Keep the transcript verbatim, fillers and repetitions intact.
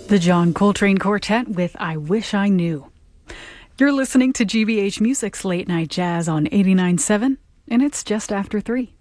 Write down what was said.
The John Coltrane Quartet with I Wish I Knew. You're listening to G B H Music's Late Night Jazz on eighty-nine point seven, and it's just after three.